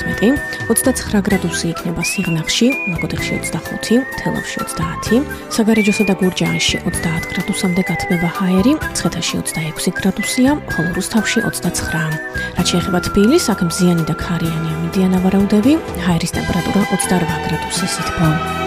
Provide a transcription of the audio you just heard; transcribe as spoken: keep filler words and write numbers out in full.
ათორმეტი, ოცდაცხრა გრადუსი იქნება სიღნაღში, ლაგოდეხში ოცდახუთი, თელავში ოცდაათი, საგარეჯოსა და გურჯაანში ოცდაათ გრადუსამდე გათბება ჰაერი, მცხეთაში ოცდაექვსი გრადუსია, ხოლო რუსთავში ოცდაცხრა. რაც შეეხება თბილისს, აქ მზიანი და ქარიანი ამიდიან ავარაუდები, ჰაერის ტემპერატურა ოცდარვა გრადუსის ითბო.